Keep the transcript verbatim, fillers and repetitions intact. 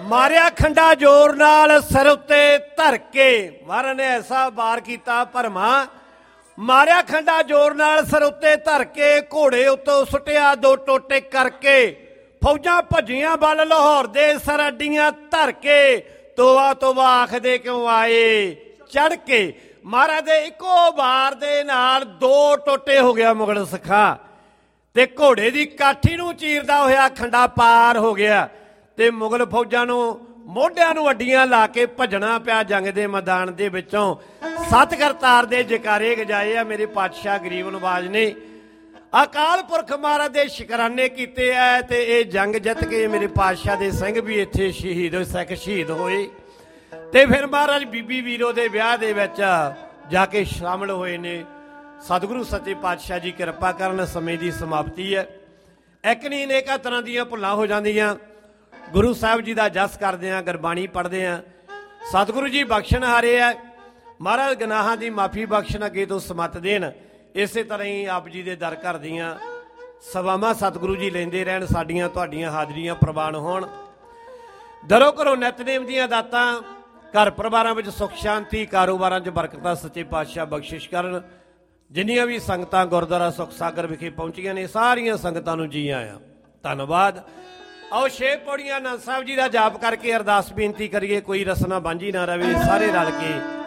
ਮਾਰਿਆ ਖੰਡਾ ਜ਼ੋਰ ਨਾਲ ਸਿਰ ਉੱਤੇ ਧਰ ਕੇ। ਮਹਾਰਾਜ ਨੇ ਐਸਾ ਵਾਰ ਕੀਤਾ ਭਰਮਾ, ਮਾਰਿਆ ਖੰਡਾ ਜ਼ੋਰ ਨਾਲ ਸਿਰ ਉੱਤੇ ਧਰ ਕੇ, ਘੋੜੇ ਉੱਤੋਂ ਸੁੱਟਿਆ ਦੋ ਟੋਟੇ ਕਰਕੇ। ਫੌਜਾਂ ਭੱਜੀਆਂ ਵੱਲ ਲਾਹੌਰ ਦੇ ਸਰ ਅੱਡੀਆਂ ਧਰ ਕੇ। ਤੋਬਾ ਤੋਬਾ ਆਖਦੇ ਕਿਉਂ ਆਏ ਚੜ ਕੇ। ਮਹਾਰਾਜ ਦੇ ਇੱਕੋ ਵਾਰ ਦੇ ਨਾਲ ਦੋ ਟੋਟੇ ਹੋ ਗਿਆ ਮੁਗਲ ਸਿੱਖਾਂ, ਤੇ ਘੋੜੇ ਦੀ ਕਾਠੀ ਨੂੰ ਚੀਰਦਾ ਹੋਇਆ ਖੰਡਾ ਪਾਰ ਹੋ ਗਿਆ, ਤੇ ਮੁਗਲ ਫੌਜਾਂ ਨੂੰ ਮੋਢਿਆਂ ਨੂੰ ਅੱਡੀਆਂ ਲਾ ਕੇ ਭੱਜਣਾ ਪਿਆ ਜੰਗ ਦੇ ਮੈਦਾਨ ਦੇ ਵਿੱਚੋਂ। ਸੱਤ ਕਰਤਾਰ ਦੇ ਜਕਾਰੇ ਗਜਾਏ ਆ ਮੇਰੇ ਪਾਤਸ਼ਾਹ ਗਰੀਬ ਨਵਾਜ ਨੇ। ਅਕਾਲ ਪੁਰਖ ਮਹਾਰਾਜ ਦੇ ਸ਼ੁਕਰਾਨੇ ਕੀਤੇ ਆ, ਤੇ ਇਹ ਜੰਗ ਜਿੱਤ ਕੇ ਮੇਰੇ ਪਾਤਸ਼ਾਹ ਦੇ ਸਿੰਘ ਵੀ ਇੱਥੇ ਸ਼ਹੀਦ ਹੋਏ, ਸਿੱਖ ਸ਼ਹੀਦ ਹੋਏ। ਤੇ ਫਿਰ ਮਹਾਰਾਜ ਬੀਬੀ ਵੀਰੋ ਦੇ ਵਿਆਹ ਦੇ ਵਿੱਚ ਜਾ ਕੇ ਸ਼ਾਮਲ ਹੋਏ ਨੇ। ਸਤਿਗੁਰੂ ਸੱਚੇ ਪਾਤਸ਼ਾਹ ਜੀ ਕਿਰਪਾ ਕਰਨ। ਸਮੇਂ ਦੀ ਸਮਾਪਤੀ ਹੈ। ਇੱਕ ਨਹੀਂ ਅਨੇਕਾਂ ਤਰ੍ਹਾਂ ਦੀਆਂ ਭੁੱਲਾਂ ਹੋ ਜਾਂਦੀਆਂ। ਗੁਰੂ ਸਾਹਿਬ ਜੀ ਦਾ ਜਸ ਕਰਦੇ ਹਾਂ, ਗੁਰਬਾਣੀ ਪੜ੍ਹਦੇ ਹਾਂ, ਸਤਿਗੁਰੂ ਜੀ ਬਖਸ਼ਣ ਹਾਰੇ ਆ। ਮਹਾਰਾਜ ਗੁਨਾਹਾਂ ਦੀ ਮਾਫੀ ਬਖਸ਼ਣ, ਅੱਗੇ ਤੋਂ ਸਮੱਤ ਦੇਣ। ਇਸੇ ਤਰ੍ਹਾਂ ਹੀ ਆਪ ਜੀ ਦੇ ਦਰ ਘਰ ਦੀਆਂ ਸੇਵਾਵਾਂ ਸਤਿਗੁਰੂ ਜੀ ਲੈਂਦੇ ਰਹਿਣ, ਸਾਡੀਆਂ ਤੁਹਾਡੀਆਂ ਹਾਜ਼ਰੀਆਂ ਪ੍ਰਵਾਨ ਹੋਣ। ਦਰੋਂ ਘਰੋਂ ਨਿਤਨੇਮ ਦੀਆਂ ਦਾਤਾਂ, ਘਰ ਪਰਿਵਾਰਾਂ ਵਿੱਚ ਸੁੱਖ ਸ਼ਾਂਤੀ, ਕਾਰੋਬਾਰਾਂ 'ਚ ਬਰਕਤਾਂ ਸੱਚੇ ਪਾਤਸ਼ਾਹ ਬਖਸ਼ਿਸ਼ ਕਰਨ। ਜਿੰਨੀਆਂ ਵੀ ਸੰਗਤਾਂ ਗੁਰਦੁਆਰਾ ਸੁੱਖ ਸਾਗਰ ਵਿਖੇ ਪਹੁੰਚੀਆਂ ਨੇ, ਸਾਰੀਆਂ ਸੰਗਤਾਂ ਨੂੰ ਜੀ ਆਇਆਂ, ਧੰਨਵਾਦ। ਆਓ ਛੇ ਪੌੜੀਆਂ ਆਨੰਦ ਸਾਹਿਬ ਜੀ ਦਾ ਜਾਪ ਕਰਕੇ ਅਰਦਾਸ ਬੇਨਤੀ ਕਰੀਏ। ਕੋਈ ਰਸਨਾ ਬਾਂਝੀ ਨਾ ਰਵੇ, ਸਾਰੇ ਰਲ ਕੇ